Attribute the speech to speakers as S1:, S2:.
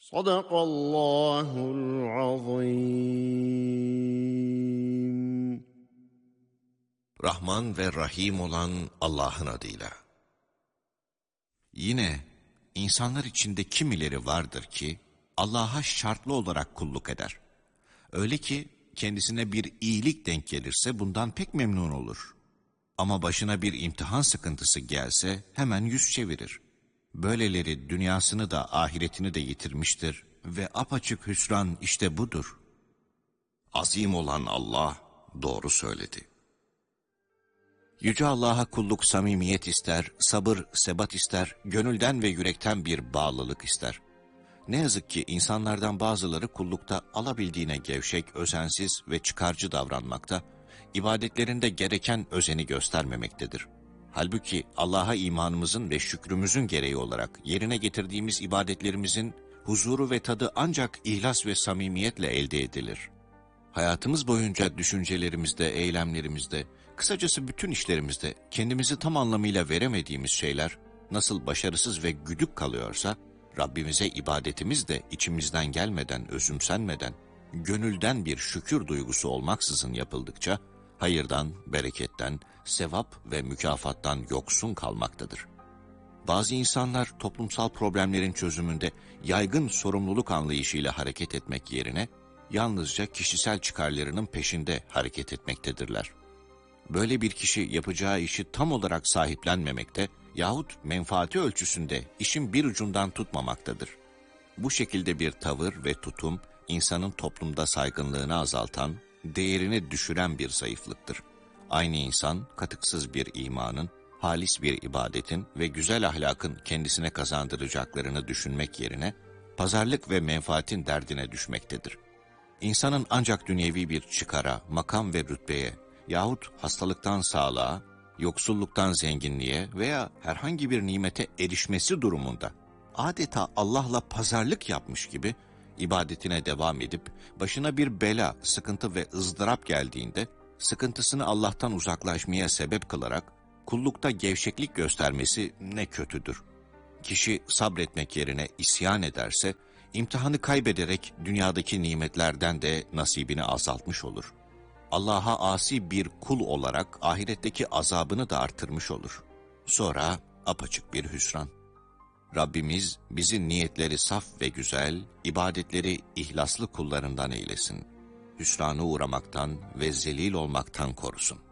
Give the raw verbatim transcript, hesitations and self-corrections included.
S1: Sadakallahul azim.
S2: Rahman ve Rahim olan Allah'ın adıyla. Yine insanlar içinde kimileri vardır ki Allah'a şartlı olarak kulluk eder. Öyle ki kendisine bir iyilik denk gelirse bundan pek memnun olur. Ama başına bir imtihan sıkıntısı gelse hemen yüz çevirir. Böyleleri dünyasını da ahiretini de yitirmiştir ve apaçık hüsran işte budur. Azim olan Allah doğru söyledi. Yüce Allah'a kulluk samimiyet ister, sabır, sebat ister, gönülden ve yürekten bir bağlılık ister. Ne yazık ki insanlardan bazıları kullukta alabildiğine gevşek, özensiz ve çıkarcı davranmakta, ibadetlerinde gereken özeni göstermemektedir. Halbuki Allah'a imanımızın ve şükrümüzün gereği olarak yerine getirdiğimiz ibadetlerimizin huzuru ve tadı ancak ihlas ve samimiyetle elde edilir. Hayatımız boyunca düşüncelerimizde, eylemlerimizde, kısacası bütün işlerimizde kendimizi tam anlamıyla veremediğimiz şeyler nasıl başarısız ve güdük kalıyorsa, Rabbimize ibadetimiz de içimizden gelmeden, özümsenmeden, gönülden bir şükür duygusu olmaksızın yapıldıkça, hayırdan, bereketten, sevap ve mükafattan yoksun kalmaktadır. Bazı insanlar toplumsal problemlerin çözümünde yaygın sorumluluk anlayışıyla hareket etmek yerine, yalnızca kişisel çıkarlarının peşinde hareket etmektedirler. Böyle bir kişi yapacağı işi tam olarak sahiplenmemekte yahut menfaati ölçüsünde işin bir ucundan tutmamaktadır. Bu şekilde bir tavır ve tutum, insanın toplumda saygınlığını azaltan, değerini düşüren bir zayıflıktır. Aynı insan, katıksız bir imanın, halis bir ibadetin ve güzel ahlakın kendisine kazandıracaklarını düşünmek yerine, pazarlık ve menfaatin derdine düşmektedir. İnsanın ancak dünyevi bir çıkara, makam ve rütbeye yahut hastalıktan sağlığa, yoksulluktan zenginliğe veya herhangi bir nimete erişmesi durumunda adeta Allah'la pazarlık yapmış gibi ibadetine devam edip başına bir bela, sıkıntı ve ızdırap geldiğinde sıkıntısını Allah'tan uzaklaşmaya sebep kılarak kullukta gevşeklik göstermesi ne kötüdür. Kişi sabretmek yerine isyan ederse imtihanı kaybederek dünyadaki nimetlerden de nasibini azaltmış olur. Allah'a asi bir kul olarak ahiretteki azabını da artırmış olur. Sonra apaçık bir hüsran. Rabbimiz bizi niyetleri saf ve güzel, ibadetleri ihlaslı kullarından eylesin. Hüsrana uğramaktan ve zelil olmaktan korusun.